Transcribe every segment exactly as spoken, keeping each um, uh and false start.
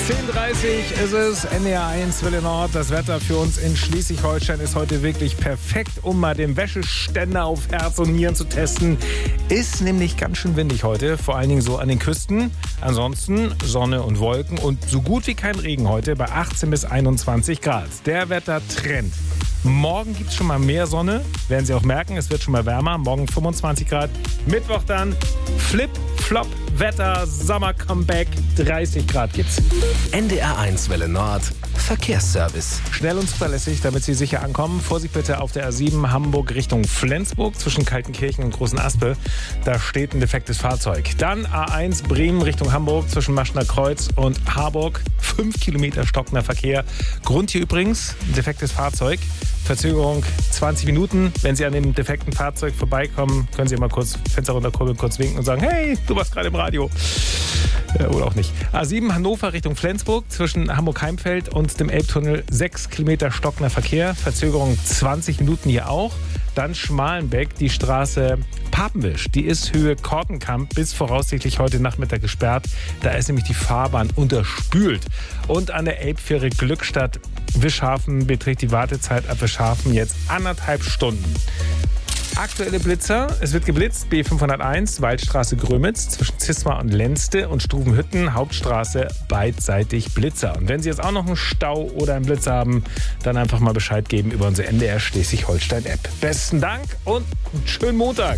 zehn Uhr dreißig ist es, N D R eins Welle Nord. Das Wetter für uns in Schleswig-Holstein ist heute wirklich perfekt, um mal den Wäscheständer auf Herz und Nieren zu testen. Ist nämlich ganz schön windig heute, vor allen Dingen so an den Küsten. Ansonsten Sonne und Wolken und so gut wie kein Regen heute bei achtzehn bis einundzwanzig Grad. Der Wettertrend. Morgen gibt es schon mal mehr Sonne, werden Sie auch merken, es wird schon mal wärmer. Morgen fünfundzwanzig Grad, Mittwoch dann Flip-Flop Wetter, Sommer-Comeback, dreißig Grad gibt's. N D R eins Welle Nord, Verkehrsservice. Schnell und zuverlässig, damit Sie sicher ankommen. Vorsicht bitte auf der A sieben Hamburg Richtung Flensburg zwischen Kaltenkirchen und Großen Aspe. Da steht ein defektes Fahrzeug. Dann A eins Bremen Richtung Hamburg zwischen Maschner Kreuz und Harburg. Fünf Kilometer stockender Verkehr. Grund hier übrigens, ein defektes Fahrzeug. Verzögerung zwanzig Minuten. Wenn Sie an dem defekten Fahrzeug vorbeikommen, können Sie mal kurz Fenster runterkurbeln, kurz winken und sagen, hey, du warst gerade im Radio. Ja, oder auch nicht. A sieben Hannover Richtung Flensburg zwischen Hamburg-Heimfeld und dem Elbtunnel. Sechs Kilometer stockender Verkehr. Verzögerung zwanzig Minuten hier auch. Dann Schmalenbeck, die Straße Papenwisch. Die ist Höhe Kortenkamp bis voraussichtlich heute Nachmittag gesperrt. Da ist nämlich die Fahrbahn unterspült. Und an der Elbfähre Glückstadt Wischhafen beträgt die Wartezeit ab Wischhafen jetzt anderthalb Stunden. Aktuelle Blitzer, es wird geblitzt, B fünfhunderteins, Waldstraße Grömitz zwischen Zisma und Lenzte und Stufenhütten, Hauptstraße beidseitig Blitzer. Und wenn Sie jetzt auch noch einen Stau oder einen Blitzer haben, dann einfach mal Bescheid geben über unsere N D R Schleswig-Holstein-App. Besten Dank und einen schönen Montag.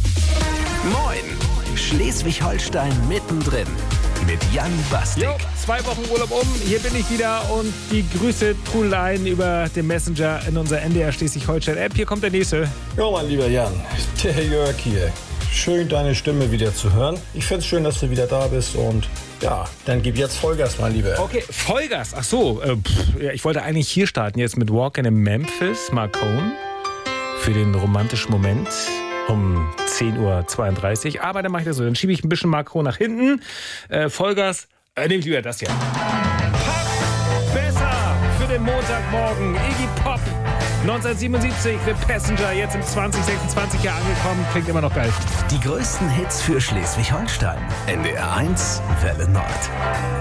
Moin, Schleswig-Holstein mittendrin mit Jan Bastik. Jo, zwei Wochen Urlaub um, hier bin ich wieder und die Grüße trudeleien über den Messenger in unserer N D R Schleswig-Holstein-App. Hier kommt der nächste. Ja, mein lieber Jan, der Jörg hier. Schön, deine Stimme wieder zu hören. Ich finde es schön, dass du wieder da bist und ja, dann gib jetzt Vollgas, mein Lieber. Okay, Vollgas. Ach so, äh, pff, ja, ich wollte eigentlich hier starten, jetzt mit Walkin' in Memphis, Marcone, für den romantischen Moment um zehn Uhr zweiunddreißig. Aber dann mache ich das so, dann schiebe ich ein bisschen Marcone nach hinten. Äh, Vollgas, äh, nehme ich lieber das hier. Passt besser für den Montagmorgen. Iggy Pop, neunzehnhundertsiebenundsiebzig, The Passenger, jetzt im zwanzig sechsundzwanzig Jahr angekommen. Klingt immer noch geil. Die größten Hits für Schleswig-Holstein. N D R eins Welle Nord.